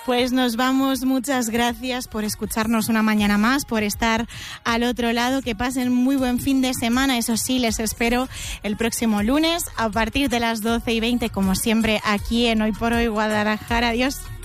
Pues nos vamos, muchas gracias por escucharnos una mañana más, por estar al otro lado, que pasen muy buen fin de semana, eso sí, les espero el próximo lunes a partir de las 12:20, como siempre, aquí en Hoy por Hoy Guadalajara. Adiós.